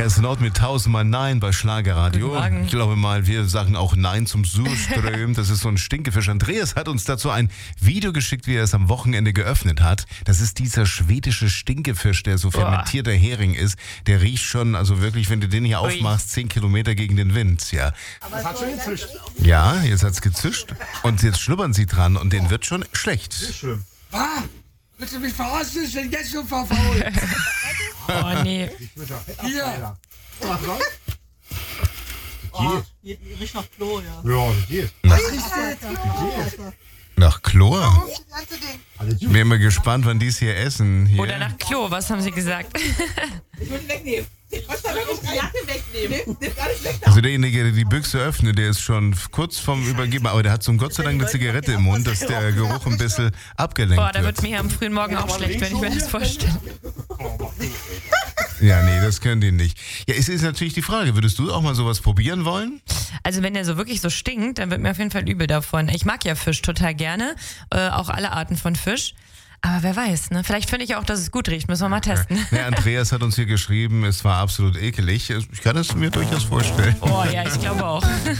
Kerstin Ott mit 1000-mal Nein bei Schlagerradio. Ich glaube mal, wir sagen auch Nein zum Surström. Das ist so ein Stinkefisch. Andreas hat uns dazu ein Video geschickt, wie er es am Wochenende geöffnet hat. Das ist dieser schwedische Stinkefisch, der so fermentierter Hering ist. Der riecht schon, also wirklich, wenn du den hier aufmachst, 10 Kilometer gegen den Wind. Ja. Das hat schon gezischt. Ja, jetzt hat's gezischt. Und jetzt schlubbern sie dran und denen wird schon schlecht. Ist schlimm. Willst du mich verarschen? Ich bin jetzt schon verfault. Oh nee. Hier. Geht. Riecht nach Klo, ja. Ja, das geht. Nach Chlor? Alles Ich bin immer gespannt, wann die es hier essen. Hier. Oder nach Klo, was haben sie gesagt? Ich würde wegnehmen. Was da wirklich die Jacke wegnehmen? Nimm gar nicht weg. Also derjenige, der die Büchse öffnet, der ist schon kurz vom Übergeben. Aber der hat zum Gott sei Dank eine Zigarette im Mund, dass der Geruch ein bisschen abgelenkt Boah, da wird. wird mir am frühen Morgen auch schlecht, wenn ich mir das vorstelle. Ja, nee, das können die nicht. Ja, es ist natürlich die Frage, würdest du auch mal sowas probieren wollen? Also wenn der so wirklich so stinkt, dann wird mir auf jeden Fall übel davon. Ich mag ja Fisch total gerne, auch alle Arten von Fisch. Aber wer weiß, ne? Vielleicht finde ich auch, dass es gut riecht. Müssen wir mal testen. Ja, Andreas hat uns hier geschrieben, es war absolut ekelig. Ich kann es mir durchaus vorstellen. Oh ja, ich glaube auch.